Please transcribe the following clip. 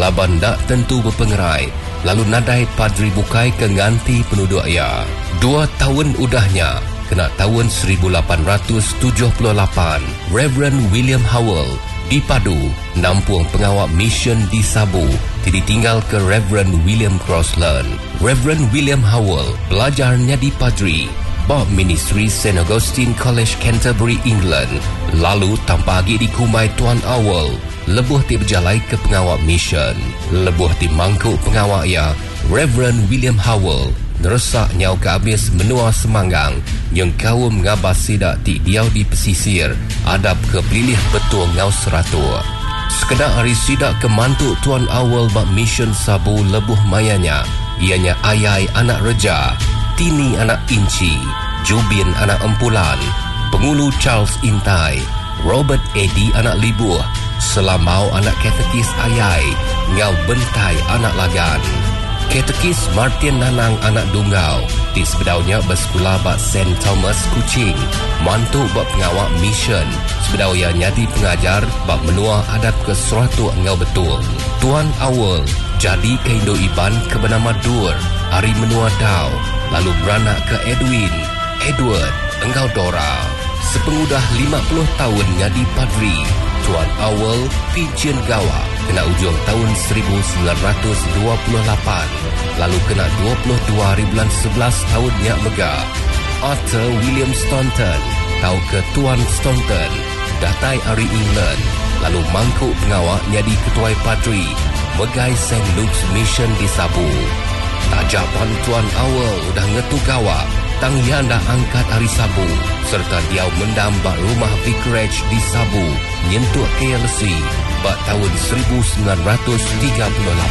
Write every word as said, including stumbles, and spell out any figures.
laban dak tentu berpengerai, lalu nadai padri bukai ke nganti penduduk ia. Dua tahun udahnya, kena tahun seribu lapan ratus tujuh puluh lapan, Reverend William Howell dipadu nampung pengawal mission di Sabu, ditinggal ke Reverend William Crossland. Reverend William Howell belajarnya di padri Bob Ministry Saint Augustine College Canterbury, England. Lalu tanpa lagi dikumai Tuan Howell, lebuh ti berjalai ke pengawal mission. Lebuh ti mangkuk pengawal ia, Reverend William Howell neresak nyau ke habis menua semanggang yang kaum ngabas sidak ti diau di pesisir adab ke pelilih betul ngau seratua. Sekedar hari sidak ke mantuk Tuan Howell bak mission Sabu lebuh mayanya, ianya Ayai anak Reja, Tini anak Inci, Jubin anak Empulan, Pengulu Charles Intai, Robert Eddy anak Libuh, Selamau anak Katekis Ayai, Ngau Bentai anak Lagan, Katekis Martin Nanang anak Dunggau, di sebedaunya bersekolah bak Saint Thomas Kuching, mantu bak pengawal mission, sebedau yang nyadi pengajar bak menua adab ke seratu Ngau betul. Tuan Howell jadi ke Indo Iban ke bernama Dur, hari menua Dau, lalu beranak ke Edwin, Edward, Engkau Dora. Sepengudah lima puluh tahun nyadi padri, Tuan Howell Pigeon Gawa kena ujung tahun seribu sembilan ratus dua puluh lapan, lalu kena dua puluh dua hari bulan sebelas tahun nyak mega. Arthur William Staunton tahu ke Tuan Staunton datai hari England, lalu mangkuk pengawal nyadi ketua padri megai Saint Luke's Mission di Sabu. Tajapan Tuan Howell udah ngetu gawa tang yanda angkat hari Sabu, serta dia mendam bak rumah vicarage di Sabu nyentuh K L C bak tahun seribu sembilan ratus tiga puluh lapan.